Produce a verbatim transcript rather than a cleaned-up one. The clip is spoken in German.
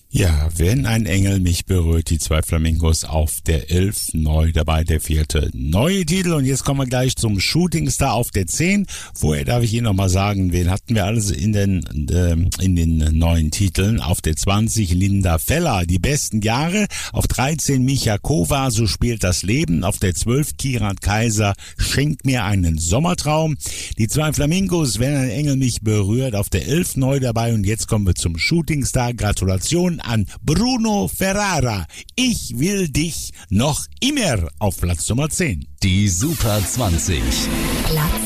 Ja, wenn ein Engel mich berührt, die zwei Flamingos auf der elf, neu dabei der vierte neue Titel. Und jetzt kommen wir gleich zum Shootingstar auf der zehn. Vorher darf ich Ihnen nochmal sagen, wen hatten wir alles in den, äh, in den neuen Titeln. Auf der zwanzig Linda Feller, die besten Jahre. Auf dreizehn Micha Kova, so spielt das Leben. Auf der zwölf Kirat Kaiser, schenk mir einen Sommertraum. Die zwei Flamingos, wenn ein Engel mich berührt, auf der elf neu dabei. Und jetzt kommen wir zum Shootingstar. Gratulation an Bruno Ferrara. Ich will dich noch immer auf Platz Nummer zehn. Die Super zwanzig. Platz